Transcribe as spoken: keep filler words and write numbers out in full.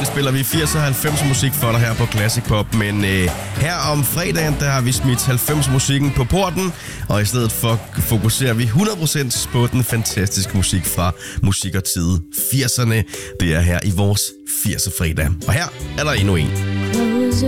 spiller vi firserne og halvfemserne musik for dig her på Classic Pop. Men øh, her om fredagen, der har vi smidt halvfemserne musikken på porten. Og i stedet for fokuserer vi hundrede procent på den fantastiske musik fra musik og tid firserne. Det er her i vores firserne fredag. Og her er der endnu en.